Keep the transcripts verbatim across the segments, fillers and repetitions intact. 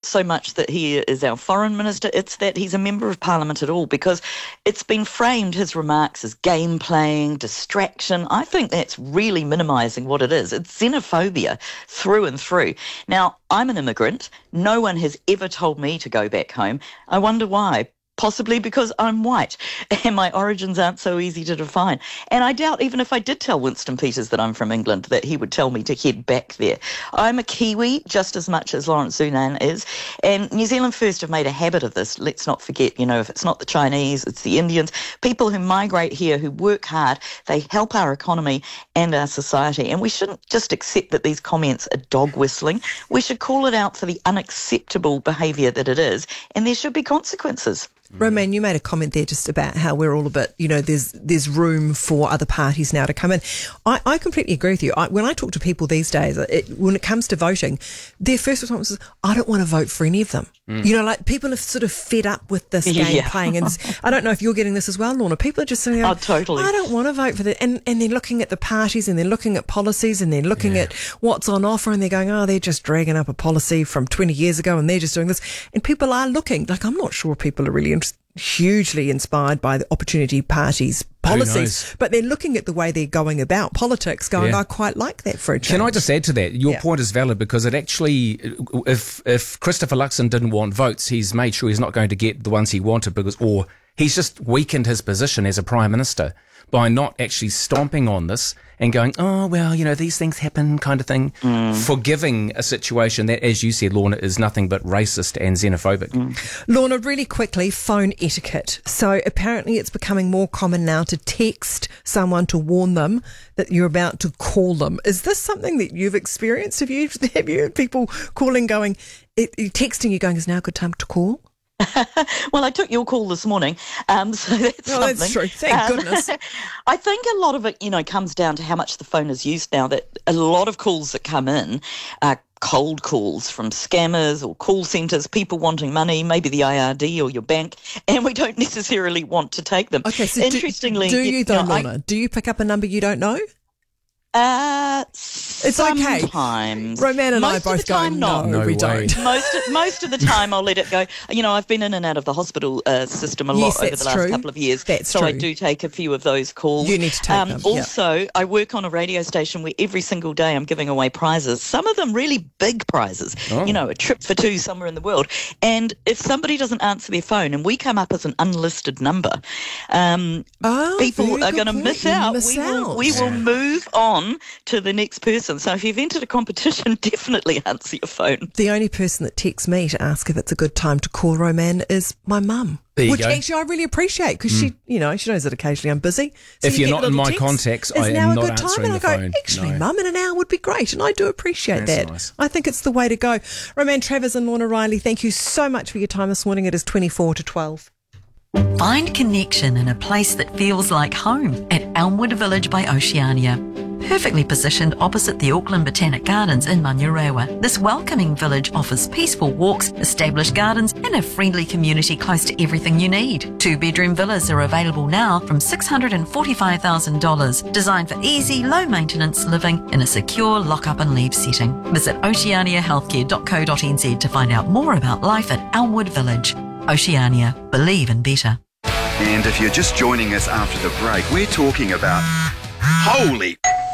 so much that he is our foreign minister, it's that he's a member of parliament at all, because it's been framed, his remarks, as game playing, distraction. I think that's really minimising what it is. It's xenophobia through and through. Now, I'm an immigrant. No one has ever told me to go back home. I wonder why. Possibly because I'm white and my origins aren't so easy to define. And I doubt even if I did tell Winston Peters that I'm from England that he would tell me to head back there. I'm a Kiwi just as much as Lawrence Sunan is. And New Zealand First have made a habit of this. Let's not forget, you know, if it's not the Chinese, it's the Indians. People who migrate here, who work hard, they help our economy and our society. And we shouldn't just accept that these comments are dog whistling. We should call it out for the unacceptable behaviour that it is, and there should be consequences. Romaine, you made a comment there just about how we're all a bit, you know, there's there's room for other parties now to come in. I, I completely agree with you. I, when I talk to people these days, it, when it comes to voting, their first response is, I don't want to vote for any of them. Mm. You know, like people are sort of fed up with this game yeah. playing. And I don't know if you're getting this as well, Lorna. People are just saying, oh, totally. I don't want to vote for that. And, and they're looking at the parties and they're looking at policies and they're looking yeah. at what's on offer and they're going, oh, they're just dragging up a policy from twenty years ago and they're just doing this. And people are looking, like I'm not sure people are really interested. Hugely inspired by the Opportunity Party's policies, but they're looking at the way they're going about politics going, yeah. I quite like that for a change. Can I just add to that? Your yeah. point is valid because it actually, if if Christopher Luxon didn't want votes, he's made sure he's not going to get the ones he wanted because, or he's just weakened his position as a Prime Minister by not actually stomping on this and going, oh, well, you know, these things happen kind of thing, mm. forgiving a situation that, as you said, Lorna, is nothing but racist and xenophobic. Mm. Lorna, really quickly, phone etiquette. So apparently it's becoming more common now to text someone to warn them that you're about to call them. Is this something that you've experienced? Have you, have you heard people calling, going, it, texting you going, is now a good time to call? Well, I took your call this morning, um, so that's well, something. That's true. Thank um, goodness. I think a lot of it, you know, comes down to how much the phone is used now. That a lot of calls that come in are cold calls from scammers or call centres, people wanting money, maybe the I R D or your bank, and we don't necessarily want to take them. Okay, so interestingly, do, do you, you though, know, Lorna? I, do you pick up a number you don't know? Uh, it's sometimes. okay. Romaine and most I both go, no, no we way. don't. Most of, most of the time I'll let it go. You know, I've been in and out of the hospital uh, system a yes, lot over the last true. couple of years. That's so true. I do take a few of those calls. You need to take um, them. Also, yeah. I work on a radio station where every single day I'm giving away prizes. Some of them really big prizes. Oh. You know, a trip for two somewhere in the world. And if somebody doesn't answer their phone and we come up as an unlisted number, um, oh, people are going to miss out. Miss we out. will, we will move on to the next person. So if you've entered a competition, definitely answer your phone. The only person that texts me to ask if it's a good time to call Romaine is my mum. There you Which go. actually I really appreciate because mm. she, you know, she knows that occasionally I'm busy. So if you you're not in my text, contacts, I now am a not good time? answering And I the go, phone. actually, no. Mum, in an hour would be great, and I do appreciate That's that. nice. I think it's the way to go. Romaine Travers and Lorna Riley, thank you so much for your time this morning. It is twenty-four to twelve. Find connection in a place that feels like home at Elmwood Village by Oceania. Perfectly positioned opposite the Auckland Botanic Gardens in Manurewa, this welcoming village offers peaceful walks, established gardens and a friendly community close to everything you need. Two-bedroom villas are available now from six hundred forty-five thousand dollars, designed for easy, low-maintenance living in a secure lock-up and leave setting. Visit oceania healthcare dot co dot n z to find out more about life at Elmwood Village. Oceania. Believe in better. And if you're just joining us after the break, we're talking about holy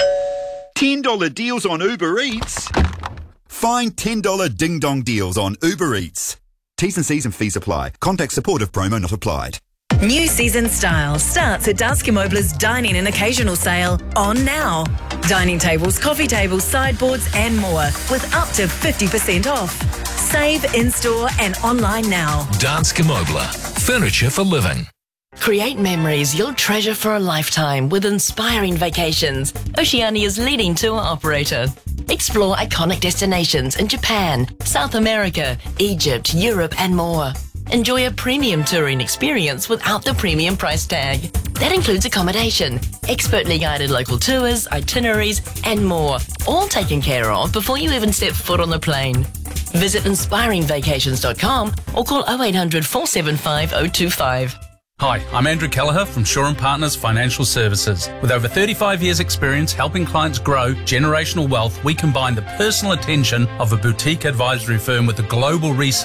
ten dollar deals on Uber Eats. Find ten dollar ding-dong deals on Uber Eats. T's and C's and fees apply. Contact support if promo not applied. New season style starts at Danske Møbler's Dining and Occasional Sale on now. Dining tables, coffee tables, sideboards and more with up to fifty percent off. Save in-store and online now. Danske Møbler. Furniture for living. Create memories you'll treasure for a lifetime with Inspiring Vacations, Oceania's leading tour operator. Explore iconic destinations in Japan, South America, Egypt, Europe and more. Enjoy a premium touring experience without the premium price tag. That includes accommodation, expertly guided local tours, itineraries and more, all taken care of before you even step foot on the plane. Visit inspiring vacations dot com or call oh eight hundred, four seven five, oh two five. Hi, I'm Andrew Kelleher from Shaw and Partners Financial Services. With over thirty-five years experience helping clients grow generational wealth, we combine the personal attention of a boutique advisory firm with the global research